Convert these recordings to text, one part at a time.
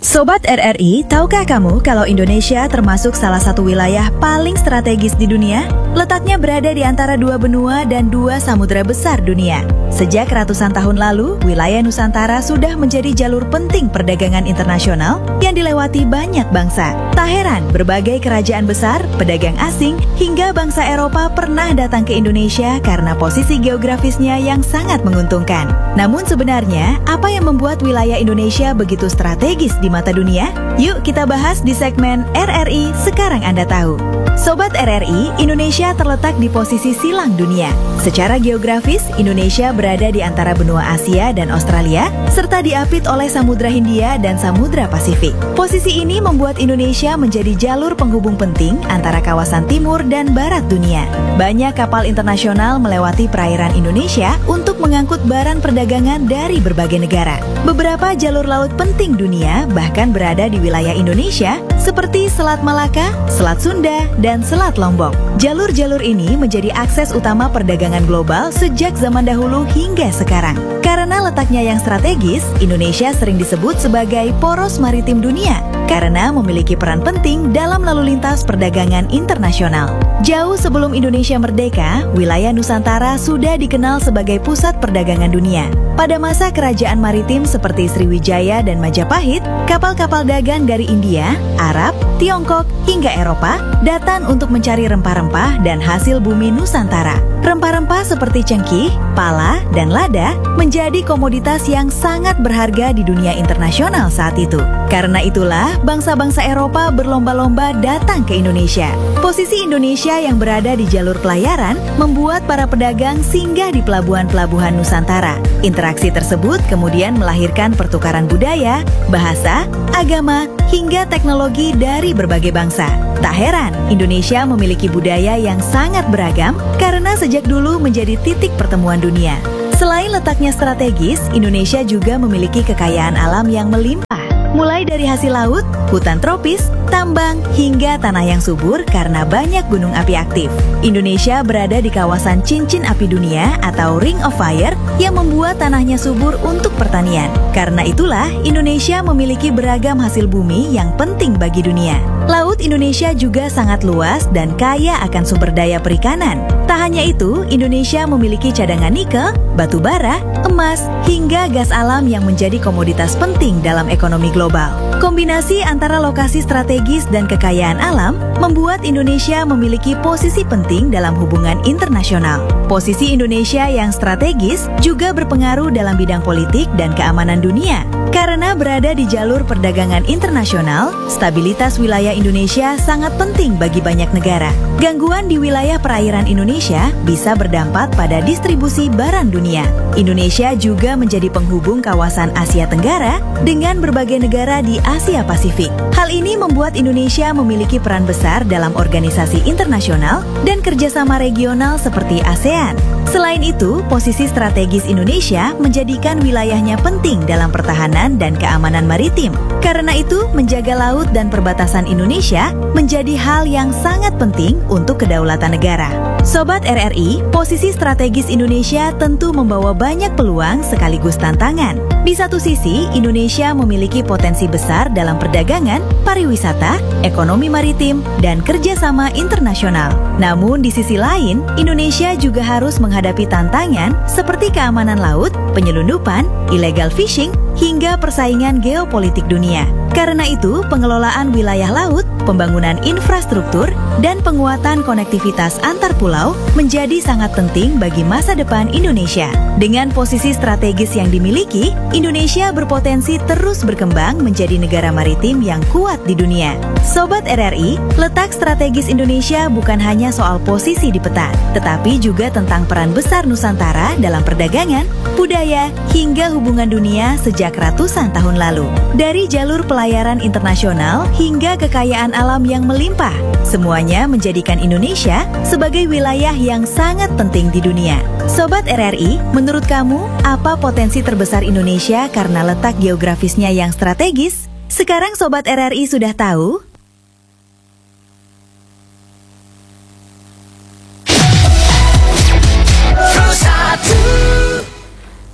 Sobat RRI, tahukah kamu kalau Indonesia termasuk salah satu wilayah paling strategis di dunia? Letaknya berada di antara dua benua dan dua samudera besar dunia. Sejak ratusan tahun lalu, wilayah Nusantara sudah menjadi jalur penting perdagangan internasional yang dilewati banyak bangsa. Tak heran, berbagai kerajaan besar, pedagang asing, hingga bangsa Eropa pernah datang ke Indonesia karena posisi geografisnya yang sangat menguntungkan. Namun sebenarnya, apa yang membuat wilayah Indonesia begitu strategis di mata dunia? Yuk kita bahas di segmen RRI Sekarang Anda Tahu. Sobat RRI, Indonesia terletak di posisi silang dunia. Secara geografis, Indonesia berada di antara benua Asia dan Australia, serta diapit oleh Samudra Hindia dan Samudra Pasifik. Posisi ini membuat Indonesia menjadi jalur penghubung penting antara kawasan timur dan barat dunia. Banyak kapal internasional melewati perairan Indonesia untuk mengangkut barang perdagangan dari berbagai negara. Beberapa jalur laut penting dunia bahkan berada di wilayah Indonesia, seperti Selat Malaka, Selat Sunda, dan Selat Lombok. Jalur-jalur ini menjadi akses utama perdagangan global sejak zaman dahulu hingga sekarang. Karena letaknya yang strategis, Indonesia sering disebut sebagai poros maritim dunia karena memiliki peran penting dalam lalu lintas perdagangan internasional. Jauh sebelum Indonesia merdeka, wilayah Nusantara sudah dikenal sebagai pusat perdagangan dunia. Pada masa kerajaan maritim seperti Sriwijaya dan Majapahit, kapal-kapal dagang dari India, Arab, Tiongkok, hingga Eropa datang untuk mencari rempah-rempah dan hasil bumi Nusantara. Rempah-rempah seperti cengkih, pala, dan lada menjadi komoditas yang sangat berharga di dunia internasional saat itu. Karena itulah, bangsa-bangsa Eropa berlomba-lomba datang ke Indonesia. Posisi Indonesia yang berada di jalur pelayaran membuat para pedagang singgah di pelabuhan-pelabuhan Nusantara. Interaksi tersebut kemudian melahirkan pertukaran budaya, bahasa, agama, hingga teknologi dari berbagai bangsa. Tak heran, Indonesia memiliki budaya yang sangat beragam karena sejak dulu menjadi titik pertemuan dunia. Selain letaknya strategis, Indonesia juga memiliki kekayaan alam yang melimpah. Mulai dari hasil laut, hutan tropis, tambang, hingga tanah yang subur karena banyak gunung api aktif. Indonesia berada di kawasan cincin api dunia atau Ring of Fire yang membuat tanahnya subur untuk pertanian. Karena itulah, Indonesia memiliki beragam hasil bumi yang penting bagi dunia. Laut Indonesia juga sangat luas dan kaya akan sumber daya perikanan. Tak hanya itu, Indonesia memiliki cadangan nikel, batu bara, emas, hingga gas alam yang menjadi komoditas penting dalam ekonomi global. Kombinasi antara lokasi strategis dan kekayaan alam membuat Indonesia memiliki posisi penting dalam hubungan internasional. Posisi Indonesia yang strategis juga berpengaruh dalam bidang politik dan keamanan dunia. Karena berada di jalur perdagangan internasional, stabilitas wilayah Indonesia sangat penting bagi banyak negara. Gangguan di wilayah perairan Indonesia bisa berdampak pada distribusi barang dunia. Indonesia juga menjadi penghubung kawasan Asia Tenggara dengan berbagai negara di Asia Pasifik. Hal ini membuat Indonesia memiliki peran besar dalam organisasi internasional dan kerjasama regional seperti ASEAN. Selain itu, posisi strategis Indonesia menjadikan wilayahnya penting dalam pertahanan dan keamanan maritim. Karena itu, menjaga laut dan perbatasan Indonesia menjadi hal yang sangat penting untuk kedaulatan negara. Sobat RRI, posisi strategis Indonesia tentu membawa banyak peluang sekaligus tantangan. Di satu sisi, Indonesia memiliki potensi besar dalam perdagangan, pariwisata, ekonomi maritim, dan kerjasama internasional. Namun di sisi lain, Indonesia juga harus menghadapi tantangan seperti keamanan laut, penyelundupan, illegal fishing, hingga persaingan geopolitik dunia. Karena itu, pengelolaan wilayah laut, pembangunan infrastruktur, dan penguatan konektivitas antar pulau menjadi sangat penting bagi masa depan Indonesia. Dengan posisi strategis yang dimiliki, Indonesia berpotensi terus berkembang menjadi negara maritim yang kuat di dunia. Sobat RRI, letak strategis Indonesia bukan hanya soal posisi di peta, tetapi juga tentang peran besar Nusantara dalam perdagangan, budaya, hingga hubungan dunia sejak ratusan tahun lalu. Dari jalur pelayaran internasional hingga kekayaan alam yang melimpah, semuanya menjadikan Indonesia sebagai wilayah yang sangat penting di dunia. Sobat RRI, menurut kamu, apa potensi terbesar Indonesia karena letak geografisnya yang strategis? Sekarang Sobat RRI sudah tahu?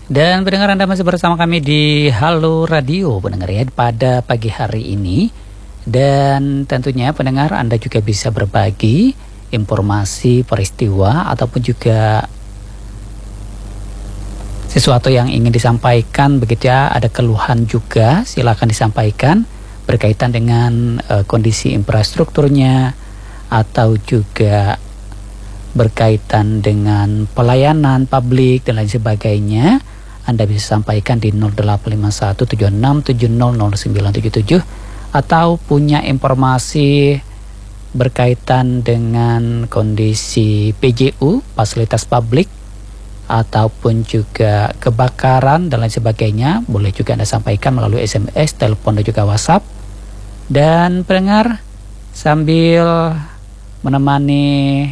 Dan pendengar, Anda masih bersama kami di Halo Radio, pendengar ya, pada pagi hari ini. Dan tentunya pendengar, Anda juga bisa berbagi informasi, peristiwa, ataupun juga sesuatu yang ingin disampaikan begitu ya. Ada keluhan juga, silakan disampaikan berkaitan dengan kondisi infrastrukturnya, atau juga berkaitan dengan pelayanan publik dan lain sebagainya. Anda bisa sampaikan di 085176700977 atau punya informasi berkaitan dengan kondisi PJU, fasilitas publik, ataupun juga kebakaran dan lain sebagainya, boleh juga Anda sampaikan melalui SMS, telepon dan juga WhatsApp. Dan pendengar, sambil menemani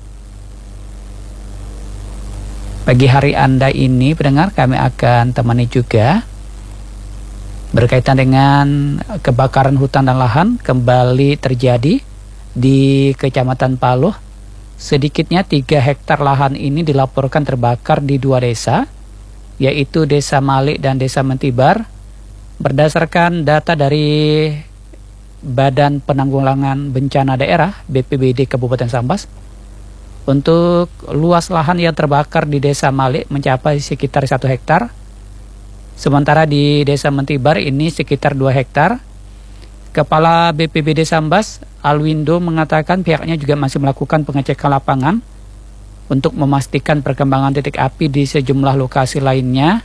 pagi hari Anda ini, pendengar, kami akan temani juga berkaitan dengan kebakaran hutan dan lahan kembali terjadi di Kecamatan Paloh. Sedikitnya 3 hektar lahan ini dilaporkan terbakar di 2 desa, yaitu Desa Malik dan Desa Mentibar. Berdasarkan data dari Badan Penanggulangan Bencana Daerah BPBD Kabupaten Sambas, untuk luas lahan yang terbakar di Desa Malik mencapai sekitar 1 hektar. Sementara di Desa Mentibar ini sekitar 2 hektar. Kepala BPBD Sambas, Alwindo, mengatakan pihaknya juga masih melakukan pengecekan lapangan untuk memastikan perkembangan titik api di sejumlah lokasi lainnya.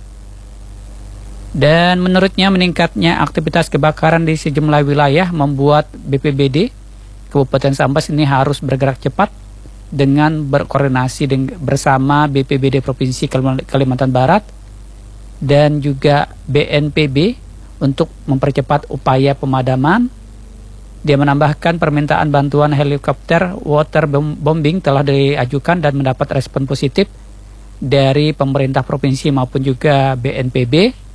Dan menurutnya meningkatnya aktivitas kebakaran di sejumlah wilayah membuat BPBD Kabupaten Sambas ini harus bergerak cepat dengan berkoordinasi bersama BPBD Provinsi Kalimantan Barat dan juga BNPB untuk mempercepat upaya pemadaman. Dia menambahkan permintaan bantuan helikopter waterbombing telah diajukan dan mendapat respon positif dari pemerintah provinsi maupun juga BNPB.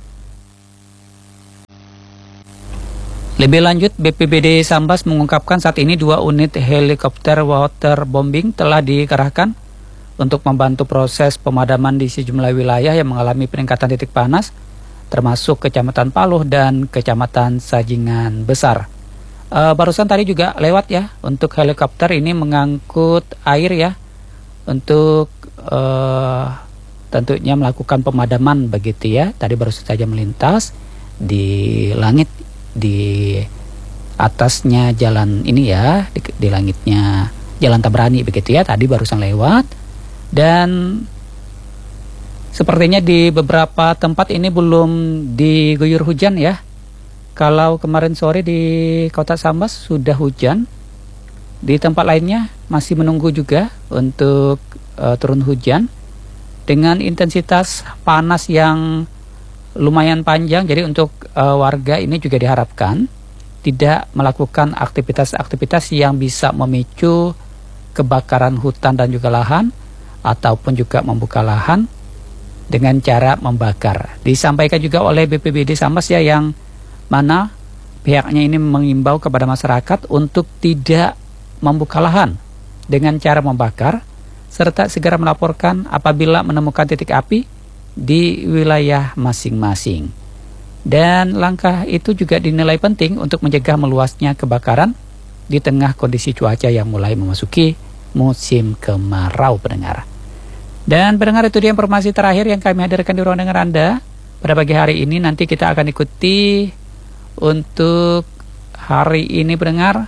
Lebih lanjut, BPBD Sambas mengungkapkan saat ini 2 unit helikopter waterbombing telah dikerahkan untuk membantu proses pemadaman di sejumlah wilayah yang mengalami peningkatan titik panas, termasuk Kecamatan Paloh dan Kecamatan Sajingan Besar. Barusan tadi juga lewat ya, untuk helikopter ini mengangkut air ya, untuk tentunya melakukan pemadaman begitu ya. Tadi baru saja melintas di langit, di atasnya jalan ini ya, di langitnya Jalan Tabrani begitu ya, tadi barusan lewat. Dan sepertinya di beberapa tempat ini belum diguyur hujan ya. Kalau kemarin sore di Kota Sambas sudah hujan, di tempat lainnya masih menunggu juga untuk turun hujan dengan intensitas panas yang lumayan panjang. Jadi untuk warga ini juga diharapkan tidak melakukan aktivitas-aktivitas yang bisa memicu kebakaran hutan dan juga lahan, ataupun juga membuka lahan dengan cara membakar. Disampaikan juga oleh BPBD Sambas ya, yang mana pihaknya ini mengimbau kepada masyarakat untuk tidak membuka lahan dengan cara membakar, serta segera melaporkan apabila menemukan titik api di wilayah masing-masing. Dan langkah itu juga dinilai penting untuk mencegah meluasnya kebakaran di tengah kondisi cuaca yang mulai memasuki musim kemarau, pendengar. Dan pendengar, itu dia informasi terakhir yang kami hadirkan di ruang dengar Anda pada pagi hari ini. Nanti kita akan ikuti untuk hari ini, pendengar.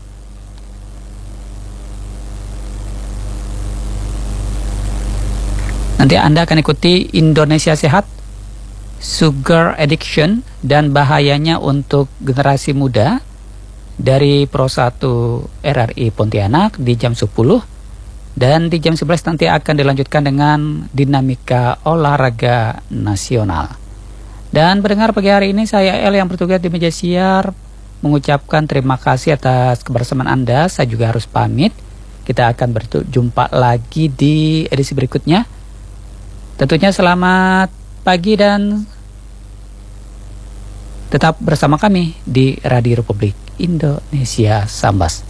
Nanti Anda akan ikuti Indonesia Sehat, Sugar Addiction dan bahayanya untuk generasi muda dari Pro 1 RRI Pontianak di jam 10. Dan di jam 11 nanti akan dilanjutkan dengan dinamika olahraga nasional. Dan pendengar, pagi hari ini saya El yang bertugas di meja siar mengucapkan terima kasih atas kebersamaan Anda. Saya juga harus pamit. Kita akan berjumpa lagi di edisi berikutnya. Tentunya selamat pagi dan tetap bersama kami di Radio Republik Indonesia Sambas.